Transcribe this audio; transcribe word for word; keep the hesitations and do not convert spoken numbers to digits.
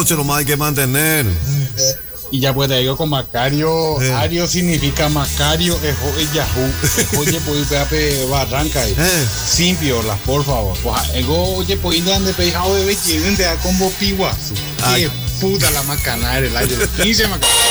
noche nomás hay que mantener. Y ya pues te digo con Macario, Eh. Ario significa Macario, ejo es Yahoo, oye pues pepe barranca ahí, Eh. sin piolas, por favor. Pues ego, oye pues inda de pejado de belleza, de combo piguazo. Ay. Qué puta la macana eres, la yo quince macana.